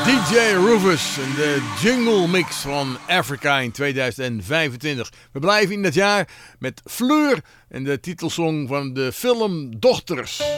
DJ Rufus en de Jungle Mix van Africa in 2025. We blijven in dat jaar met Fleur en de titelsong van de film Dochters.